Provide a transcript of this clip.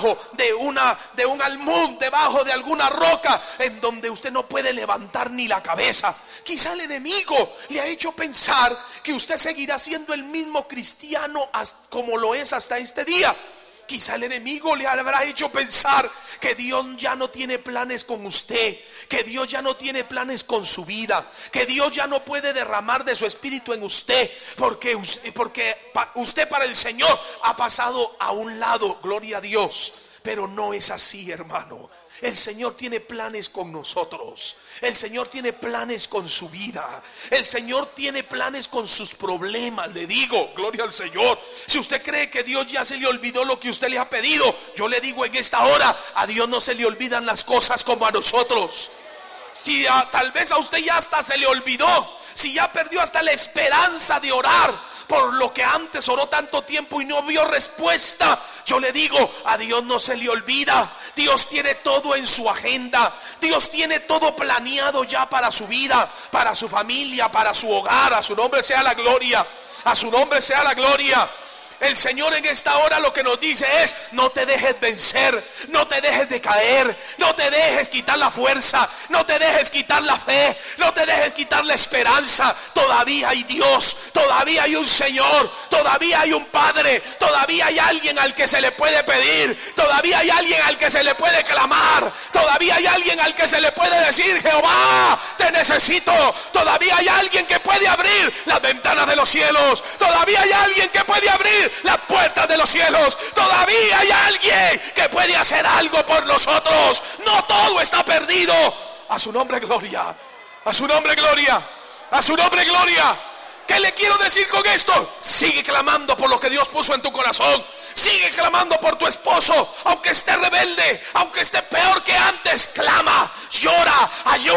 debajo de un almud, debajo de alguna roca en donde usted no puede levantar ni la cabeza. Quizá el enemigo le ha hecho pensar que usted seguirá siendo el mismo cristiano como lo es hasta este día. Quizá el enemigo le habrá hecho pensar que Dios ya no tiene planes con usted, que Dios ya no tiene planes con su vida, que Dios ya no puede derramar de su espíritu en usted, porque usted para el Señor ha pasado a un lado, gloria a Dios. Pero no es así, hermano. El Señor tiene planes con nosotros. El Señor tiene planes con su vida. El Señor tiene planes con sus problemas. Le digo, gloria al Señor. Si usted cree que Dios ya se le olvidó lo que usted le ha pedido, yo le digo en esta hora, a Dios no se le olvidan las cosas como a nosotros. Si tal vez a usted ya hasta se le olvidó, si ya perdió hasta la esperanza de orar por lo que antes oró tanto tiempo y no vio respuesta, yo le digo, a Dios no se le olvida. Dios tiene todo en su agenda. Dios tiene todo planeado ya para su vida, para su familia, para su hogar. A su nombre sea la gloria. A su nombre sea la gloria. El Señor en esta hora lo que nos dice es: no te dejes vencer, no te dejes de caer, no te dejes quitar la fuerza, no te dejes quitar la fe, no te dejes quitar la esperanza. Todavía hay Dios, todavía hay un Señor, todavía hay un Padre, todavía hay alguien al que se le puede pedir, todavía hay alguien al que se le puede clamar, todavía hay alguien al que se le puede decir: Jehová, te necesito. Todavía hay alguien que puede abrir las ventanas de los cielos, todavía hay alguien que puede abrir las puertas de los cielos, todavía hay alguien que puede hacer algo por nosotros. No todo está perdido. A su nombre gloria, a su nombre gloria, a su nombre gloria. ¿Qué le quiero decir con esto? Sigue clamando por lo que Dios puso en tu corazón. Sigue clamando por tu esposo, aunque esté rebelde, aunque esté peor que antes. Clama, llora, ayuda.